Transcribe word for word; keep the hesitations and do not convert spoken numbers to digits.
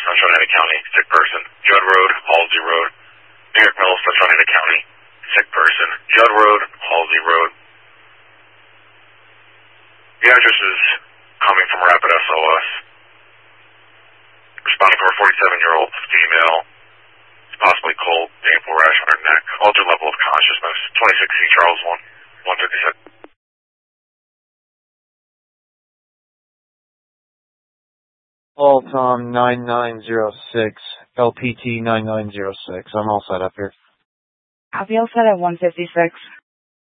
Central Oneida County, sick person. Judd Road, Halsey Road. New York Mills, Central Oneida County, sick person. Judd Road, Halsey Road. The address is coming from Rapid S O S. Responding from a forty-seven-year-old female. It's possibly cold, painful rash on her neck. Altered level of consciousness. twenty-six C Charles one, one fifty-six. All Tom nine nine zero six, L P T nine nine zero six. I'm all set up here. I'll be all set at one fifty-six.